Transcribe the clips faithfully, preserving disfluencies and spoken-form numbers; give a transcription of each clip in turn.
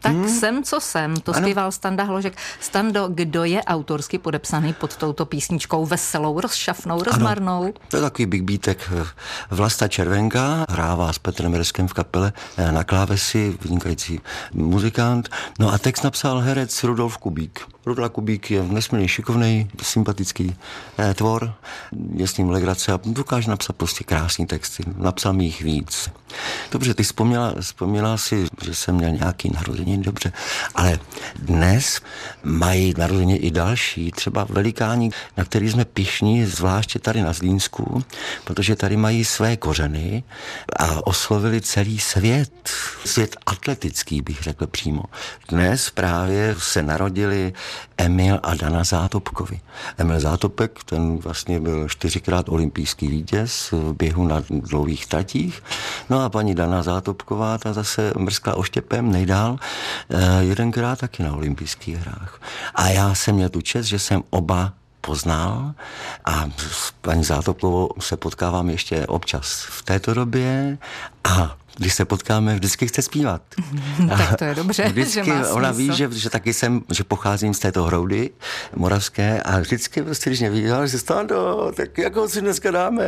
Tak hmm. jsem, co jsem, to ano. Zpíval Standa Hložek. Stando, kdo je autorsky podepsaný pod touto písničkou? Veselou, rozšafnou, rozmarnou? Ano. To je takový big beatek. Vlasta Červenka hrává s Petrem Reskem v kapele na klávesi, vynikající muzikant. No a text napsal herec Rudolf Kubík. Rudolf Kubík je nesmírně šikovný, sympatický eh, tvor, je s ním legrace a dokáže napsat prostě krásný texty. Napsal mi jich víc. Dobře, ty vzpomněla, vzpomněla si, že jsem měl nějaký narozeniny, dobře, ale dnes mají narozeniny i další, třeba velikáni, na který jsme pyšní, zvláště tady na Zlínsku, protože tady mají své kořeny a oslovili celý svět. Svět atletický, bych řekl přímo. Dnes právě se narodili Emil a Dana Zátopkovi. Emil Zátopek, ten vlastně byl čtyřikrát olympijský vítěz v běhu na dlouhých tratích. No a paní Dana Zátopková, ta zase mrzkla oštěpem nejdál, jedenkrát taky na olympijských hrách. A já jsem měl tu čest, že jsem oba poznal a s paní Zátopkovou se potkávám ještě občas v této době a když se potkáme, vždycky chce zpívat. Tak to je dobře, vždycky, že má ona smysl. ví, že, že taky jsem, že pocházím z této hroudy moravské a vždycky prostě, když mě viděla, že Stando, tak jako si dneska dáme.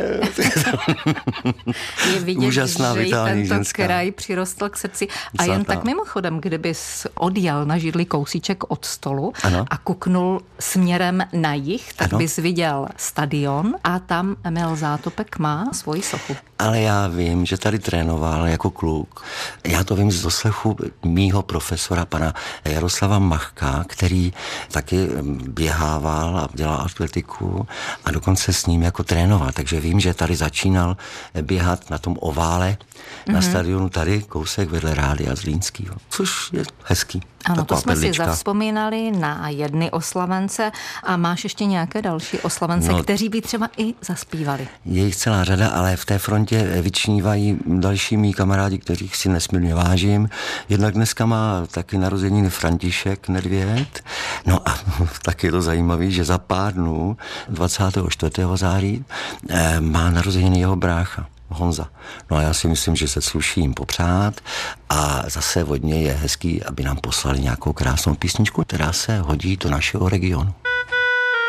Je vidět, úžasná, že vitální tento ženská. Kraj přirostl k srdci. A Zlatá. jen tak mimochodem, kdybys odjel na židli kousíček od stolu ano. a kuknul směrem na jih, tak ano. bys viděl stadion a tam Emil Zátopek má svoji sochu. Ale já vím, že tady trénoval jako kluk. Já to vím z doslechu mýho profesora, pana Jaroslava Machka, který taky běhával a dělal atletiku a dokonce s ním jako trénoval. Takže vím, že tady začínal běhat na tom ovále mm-hmm. na stadionu tady, kousek vedle Rádia Zlínskýho, což je hezký. Ano, Taková to jsme perlička. si zavzpomínali na jedny oslavence a máš ještě nějaké další oslavence, no, kteří by třeba i zaspívali. Je jich celá řada, ale v té frontě vyčnívají další mý kamarádi, kterých si nesmírně vážím. Jednak dneska má taky narozeniny František Nedvěd. No a taky je to zajímavé, že za pár dnů, dvacátého čtvrtého září, má narozeniny jeho brácha. Honza. No a já si myslím, že se sluší jim popřát a zase vodně je hezký, aby nám poslali nějakou krásnou písničku, která se hodí do našeho regionu.